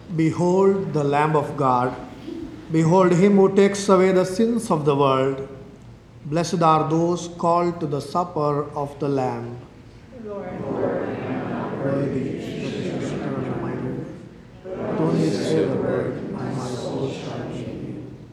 Behold the Lamb of God. Behold him who takes away the sins of the world. Blessed are those called to the supper of the Lamb. Worthy is the